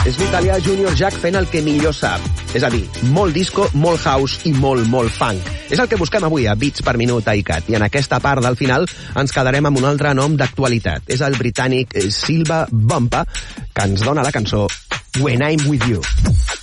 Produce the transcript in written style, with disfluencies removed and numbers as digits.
És l'italià Junior Jack fent el que millor sap. És a dir, molt disco, molt house i molt funk. És el que busquem avui a Beats per Minut a ICAT. I en aquesta part del final ens quedarem amb un altre nom d'actualitat. És el britànic Silva Bumpa, que ens dona la cançó When I'm With You.